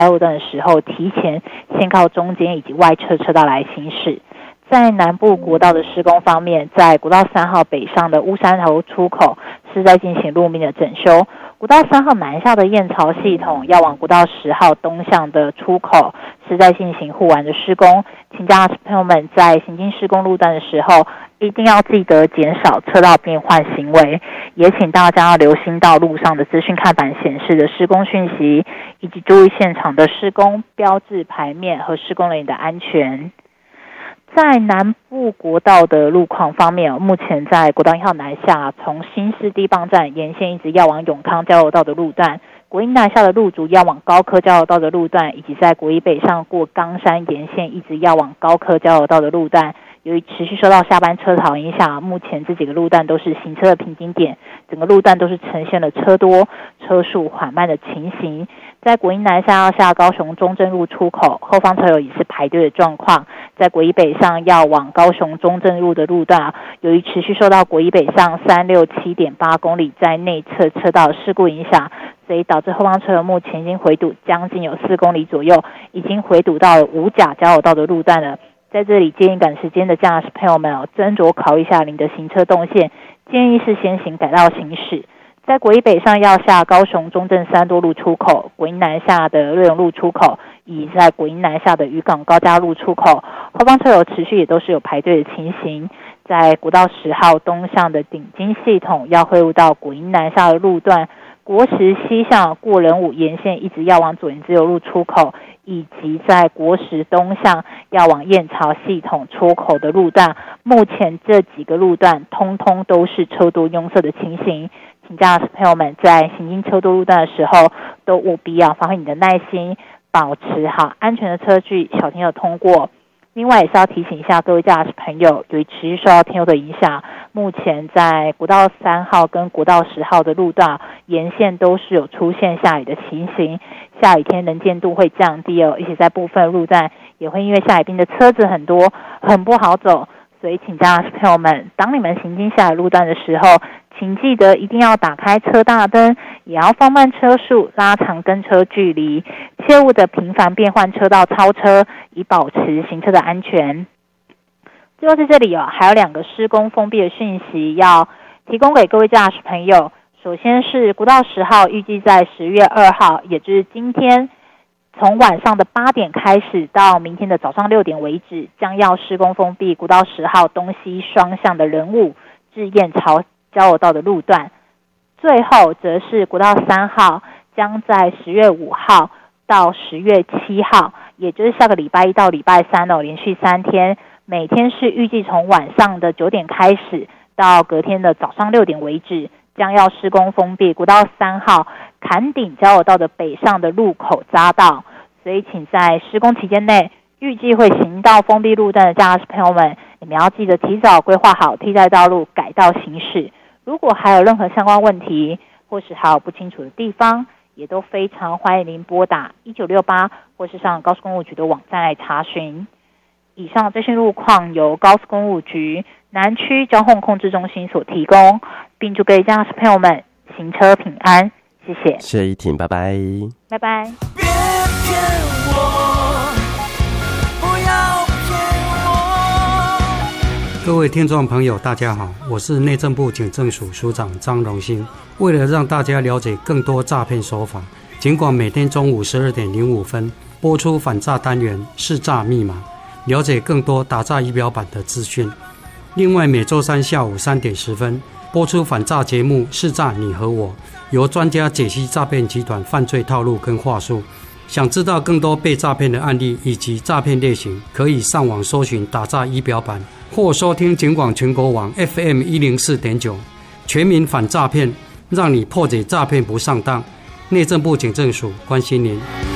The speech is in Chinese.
路段的时候，提前先靠中间以及外侧车道来行驶。在南部国道的施工方面，在国道3号北上的乌山头出口是在进行路面的整修，国道3号南下的燕巢系统要往国道10号东向的出口是在进行护栏的施工，请驾驶朋友们在行经施工路段的时候一定要记得减少车道变换行为，也请大家要留心到路上的资讯看板显示的施工讯息，以及注意现场的施工标志牌面和施工人员的安全。在南部国道的路况方面，目前在国道1号南下从新市地磅站沿线一直要往永康交流道的路段，国一南下的路竹要往高科交流道的路段，以及在国一北上过冈山沿线一直要往高科交流道的路段，由于持续受到下班车潮影响，目前这几个路段都是行车的瓶颈点，整个路段都是呈现了车多车速缓慢的情形。在国一南下要下高雄中正路出口，后方车友也是排队的状况。在国一北上要往高雄中正路的路段，由于持续受到国一北上367.8公里在内侧车道事故影响，所以导致后方车友目前已经回堵将近有4公里左右，已经回堵到了五甲交流道的路段了。在这里建议赶时间的驾驶朋友们斟酌考虑一下您的行车动线，建议是先行改道行驶。在国一北上要下高雄中正三多路出口，国一南下的瑞隆路出口，以及在国一南下的渔港高架路出口，后方车友持续也都是有排队的情形。在国道10号东向的顶金系统要汇入到国一南下的路段，国十西向过仁武沿线一直要往左营自由路出口，以及在国十东向要往燕巢系统出口的路段，目前这几个路段通通都是车多拥塞的情形。请驾驶朋友们在行经车多路段的时候，都务必要发挥你的耐心，保持好安全的车距，小心的通过。另外也是要提醒一下各位驾驶朋友，由于持续受到天候的影响，目前在国道3号跟国道10号的路段沿线都是有出现下雨的情形，下雨天能见度会降低而且在部分路段也会因为下雨冰的车子很多，很不好走，所以请驾驶朋友们，当你们行经下雨路段的时候，请记得一定要打开车大灯，也要放慢车速，拉长跟车距离，切勿的频繁变换车道超车，以保持行车的安全。最后在这里还有2个施工封闭的讯息要提供给各位驾驶朋友。首先是国道10号预计在10月2号，也就是今天，从晚上的8点开始到明天的早上6点为止，将要施工封闭国道10号东西双向的仁武至燕巢交流道的路段。最后则是国道3号将在10月5号到10月7号，也就是下个礼拜1到礼拜3连续3天，每天是预计从晚上的9点开始到隔天的早上6点为止，将要施工封闭国道3号坎顶交流道的北上的路口匝道，所以请在施工期间内预计会行到封闭路段的驾驶朋友们，你们要记得提早规划好替代道路改道行驶。如果还有任何相关问题，或是还有不清楚的地方，也都非常欢迎您拨打1968或是上高速公路局的网站来查询。以上最新路况由高速公路局南区交通控制中心所提供，并祝各位驾驶朋友们行车平安，谢谢。 谢谢依婷，拜拜。 拜拜。 别骗我，不要骗我。 各位听众朋友大家好，我是内政部警政署署长张荣兴。为了让大家了解更多诈骗手法，尽管每天中午12点05分播出反诈单元识诈密码，了解更多打诈仪表板的资讯。另外每周三下午3点10分播出反诈节目识诈你和我，由专家解析诈骗集团犯罪套路跟话术。想知道更多被诈骗的案例以及诈骗类型，可以上网搜寻打诈仪表板，或收听警广全国网 FM 104.9，全民反诈骗，让你破解诈骗不上当。内政部警政署关心您。